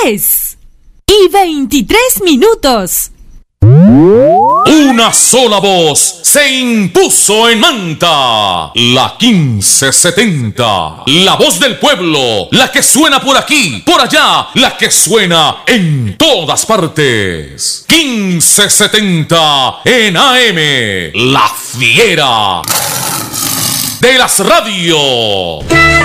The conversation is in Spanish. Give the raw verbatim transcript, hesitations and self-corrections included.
diez y veintitrés minutos. Una sola voz se impuso en Manta, la quince setenta, la voz del pueblo, la que suena por aquí, por allá, la que suena en todas partes. quince setenta en A M, la fiera de las radios.